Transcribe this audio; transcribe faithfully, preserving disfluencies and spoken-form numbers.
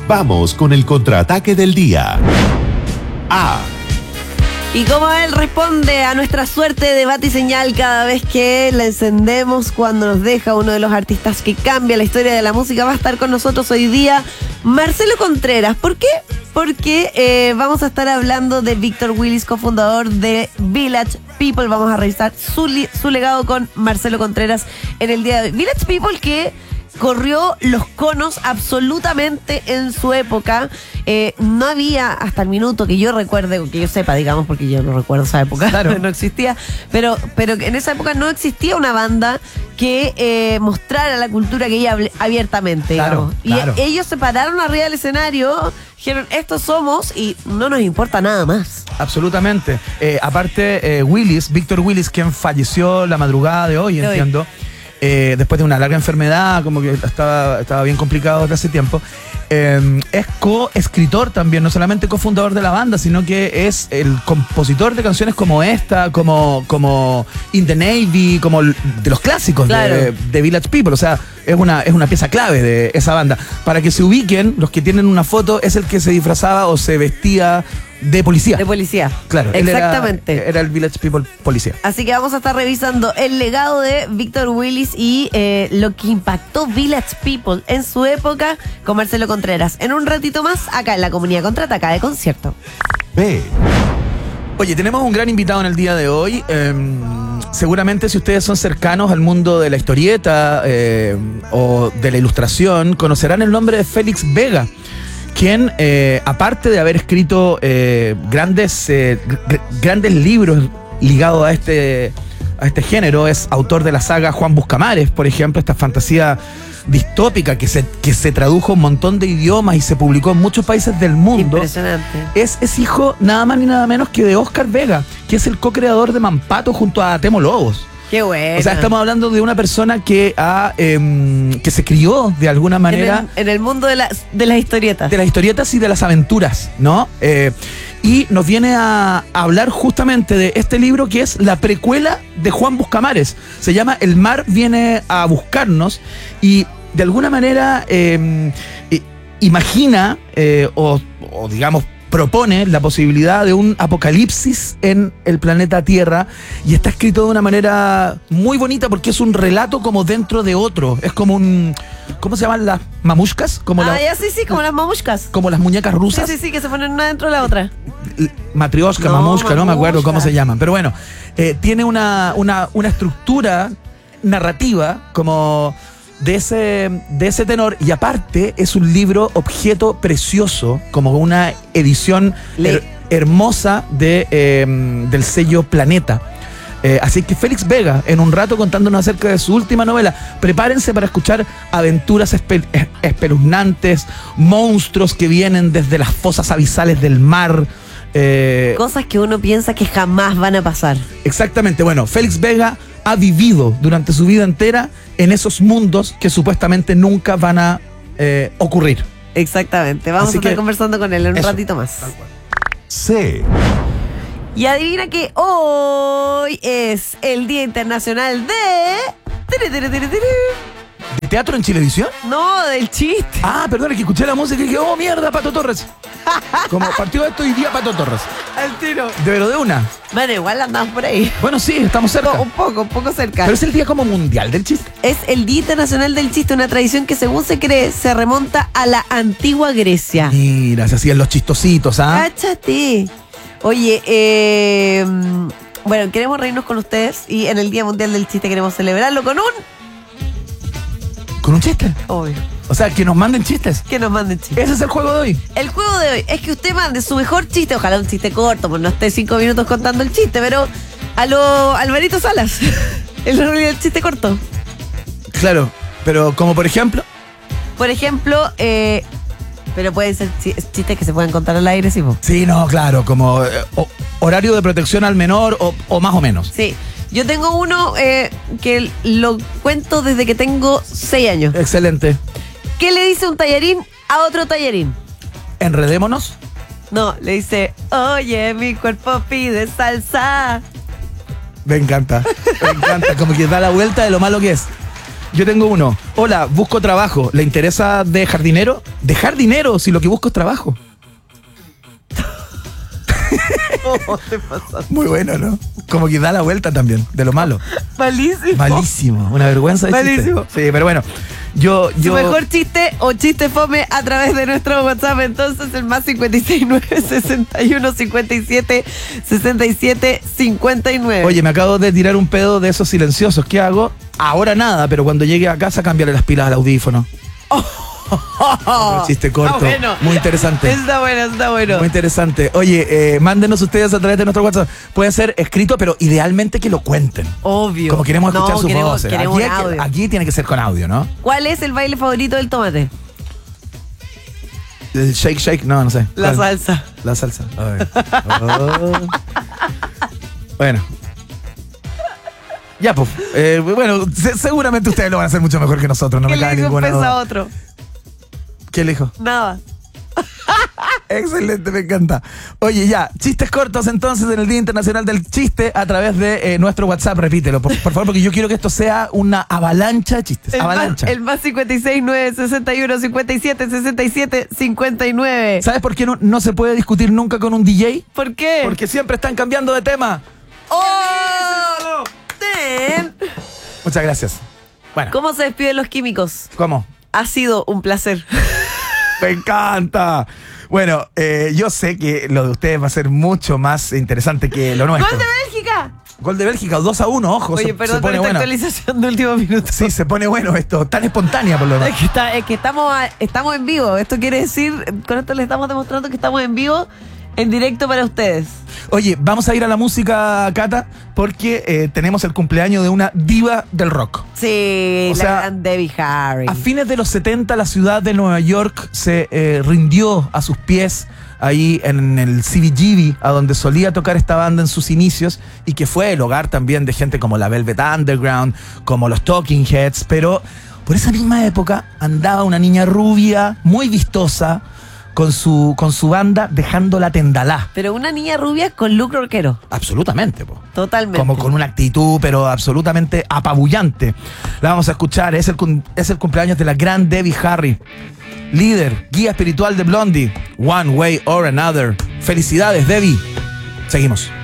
Vamos con el contraataque del día. A. Y como él responde a nuestra suerte de debate y señal cada vez que la encendemos, cuando nos deja uno de los artistas que cambia la historia de la música, va a estar con nosotros hoy día Marcelo Contreras. ¿Por qué? Porque eh, vamos a estar hablando de Víctor Willis, cofundador de Village People. Vamos a revisar su, li- su legado con Marcelo Contreras en el día de hoy. Village People, que corrió los conos absolutamente en su época. Eh, no había, hasta el minuto que yo recuerde, o que yo sepa, digamos, porque yo no recuerdo esa época, Claro. no existía, pero, pero en esa época no existía una banda que eh, mostrara la cultura gay ab- abiertamente, Claro, digamos. claro. Y ellos se pararon arriba del escenario, dijeron, estos somos y no nos importa nada más. Absolutamente. Eh, aparte, eh, Willis, Víctor Willis, quien falleció la madrugada de hoy, De hoy. entiendo, eh, después de una larga enfermedad, como que estaba, estaba bien complicado desde hace tiempo, eh, es co-escritor también, no solamente cofundador de la banda, sino que es el compositor de canciones como esta, como, como In the Navy, como l- de los clásicos Claro. de, de Village People. O sea, es una, es una pieza clave de esa banda. Para que se ubiquen, los que tienen una foto, es el que se disfrazaba o se vestía de policía. De policía. Claro, él Exactamente. Era, era el Village People policía. Así que vamos a estar revisando el legado de Víctor Willis y eh, lo que impactó Village People en su época con Marcelo Contreras. En un ratito más, acá en la Comunidad Contraataca de Concierto. B. Oye, tenemos un gran invitado en el día de hoy. Eh, seguramente si ustedes son cercanos al mundo de la historieta eh, o de la ilustración, conocerán el nombre de Félix Vega, quien, eh, aparte de haber escrito eh, grandes, eh, gr- grandes libros ligados a este, a este género, es autor de la saga Juan Buscamares, por ejemplo, esta fantasía distópica que se, que se tradujo a un montón de idiomas y se publicó en muchos países del mundo. Impresionante. Es, es hijo nada más ni nada menos que de Oscar Vega, que es el co-creador de Mampato junto a Temo Lobos. Qué bueno. O sea, estamos hablando de una persona que ha em, que se crió de alguna en manera el, en el mundo de, las de las historietas. de las historietas y de las aventuras, ¿no? Eh, y nos viene a, a hablar justamente de este libro que es la precuela de Juan Buscamares. Se llama El mar viene a buscarnos y de alguna manera eh, eh, imagina eh, o, o digamos propone la posibilidad de un apocalipsis en el planeta Tierra y está escrito de una manera muy bonita porque es un relato como dentro de otro. Es como un... ¿Cómo se llaman las mamushkas? Como, ah, la- ya sí, sí, como las mamushkas. como las muñecas Sí, rusas. sí, sí, que se ponen una dentro de la otra. Matrioshka, No, mamushka, no me acuerdo mamushka. cómo se llaman. Pero bueno, eh, tiene una, una, una estructura narrativa como de ese, de ese tenor y aparte es un libro objeto precioso, como una edición Le- her- hermosa de, eh, del sello Planeta. Eh, así que Félix Vega, en un rato contándonos acerca de su última novela. Prepárense para escuchar aventuras espe- es- espeluznantes, monstruos que vienen desde las fosas abisales del mar. Eh, Cosas que uno piensa que jamás van a pasar. exactamente, bueno, Félix Vega ha vivido durante su vida entera en esos mundos que supuestamente nunca van a eh, ocurrir. Exactamente. Vamos Así a estar que- conversando con él en un eso, ratito más. C. Y adivina que hoy es el Día Internacional de... Tiri, tiri, tiri, tiri. ¿De teatro en Chilevisión? No, del chiste. Ah, perdón, es que escuché la música y dije, oh, mierda, Pato Torres. Como partió esto hoy día Pato Torres. Al tiro. De pero de una. Bueno, igual andamos por ahí. Bueno, sí, estamos cerca. Un poco, un poco cerca. Pero es el día como mundial del chiste. Es el Día Internacional del Chiste, una tradición que según se cree se remonta a la antigua Grecia. Mira, se hacían los chistositos, ¿ah? Cáchate. Oye, eh, bueno, queremos reírnos con ustedes y en el Día Mundial del Chiste queremos celebrarlo con un... ¿Con un chiste? Obvio. O sea, que nos manden chistes. Que nos manden chistes. Ese es el juego de hoy. El juego de hoy es que usted mande su mejor chiste, ojalá un chiste corto, pues no esté cinco minutos contando el chiste, pero a lo Alvarito Salas, el, el chiste corto. Claro, pero como por ejemplo... Por ejemplo, eh, pero pueden ser chi- chistes que se pueden contar al aire, sí, po. Sí, no, claro, como eh, o- horario de protección al menor o, o más o menos. Sí. Yo tengo uno eh, que lo cuento desde que tengo seis años. Excelente. ¿Qué le dice un tallarín a otro tallarín? Enredémonos. No, le dice, oye, mi cuerpo pide salsa. Me encanta, me encanta. Como que da la vuelta de lo malo que es. Yo tengo uno. Hola, busco trabajo. ¿Le interesa de jardinero? Dejar dinero si lo que busco es trabajo. ¿Cómo te pasas? Muy bueno, ¿no? Como que da la vuelta también, de lo malo. Malísimo. Malísimo, una vergüenza de Malísimo. chiste. Sí, pero bueno, yo... yo... Su mejor chiste o chiste fome a través de nuestro WhatsApp, entonces el más cincuenta y seis nueve sesenta y uno cincuenta y siete sesenta y siete cincuenta y nueve. Oye, me acabo de tirar un pedo de esos silenciosos. ¿Qué hago? Ahora nada, pero cuando llegue a casa cambiarle las pilas al audífono. Oh. Un chiste corto, Ah, bueno. muy interesante. Está bueno, está bueno. Muy interesante. Oye, eh, mándenos ustedes a través de nuestro WhatsApp. Pueden ser escritos, pero idealmente que lo cuenten. Obvio. Como queremos escuchar no, sus queremos, voces. Queremos Aquí, un hay que- audio. aquí tiene que ser con audio, ¿no? ¿Cuál es el baile favorito del tomate? El shake, shake, no, no sé. La ¿Cuál? salsa. La salsa. A ver. Oh. Bueno. Ya, pues. eh, bueno, se- seguramente ustedes lo van a hacer mucho mejor que nosotros. No ¿Qué me le cabe dijo un ninguna pez a duda. otro? ¿Qué le dijo? Nada. Excelente, me encanta. Oye, ya, chistes cortos entonces en el Día Internacional del Chiste a través de eh, nuestro WhatsApp. Repítelo, por, por favor, porque yo quiero que esto sea una avalancha de chistes. El más, avalancha. el más cincuenta y seis nueve sesenta y uno cincuenta y siete sesenta y siete cincuenta y nueve. ¿Sabes por qué no, no se puede discutir nunca con un D J? ¿Por qué? Porque siempre están cambiando de tema. ¡Oh! Ten. Muchas gracias. Bueno, ¿Cómo se despiden los químicos? ¿cómo? Ha sido un placer. Me encanta. Bueno, eh, yo sé que lo de ustedes va a ser mucho más interesante que lo nuestro. ¡Gol de Bélgica! Gol de Bélgica, dos a uno, ojo. Oye, se, perdón se por pone esta bueno. actualización de último minuto. Sí, se pone bueno esto, tan espontánea por lo Es demás. que, está- es que estamos, a- estamos en vivo. Esto quiere decir, con esto les estamos demostrando que estamos en vivo, en directo para ustedes. Oye, vamos a ir a la música, Cata, porque eh, tenemos el cumpleaños de una diva del rock. Sí, O la sea, gran Debbie Harry. A fines de los setenta, la ciudad de Nueva York se eh, rindió a sus pies ahí en el C B G B, a donde solía tocar esta banda en sus inicios y que fue el hogar también de gente como la Velvet Underground, como los Talking Heads, pero por esa misma época andaba una niña rubia, muy vistosa, con su, con su banda dejando la tendalá. Pero una niña rubia con look rockero. Absolutamente, po. Totalmente. Como con una actitud, pero absolutamente apabullante. La vamos a escuchar. Es el, cum- es el cumpleaños de la gran Debbie Harry, líder, guía espiritual de Blondie. One way or another. Felicidades, Debbie. Seguimos.